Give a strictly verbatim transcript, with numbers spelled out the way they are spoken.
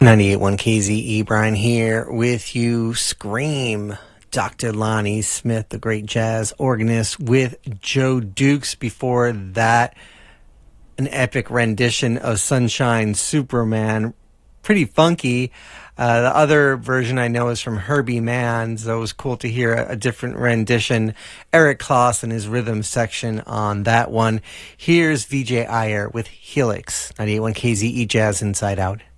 ninety-eight point one K Z E, Brian here with you. Scream, Doctor Lonnie Smith, the great jazz organist, with Joe Dukes. Before that, an epic rendition of Sunshine Superman. Pretty funky. Uh, the other version I know is from Herbie Mann, so it was cool to hear a, a different rendition. Eric Kloss and his rhythm section on that one. Here's V J Iyer with Helix, ninety-eight point one K Z E Jazz Inside Out.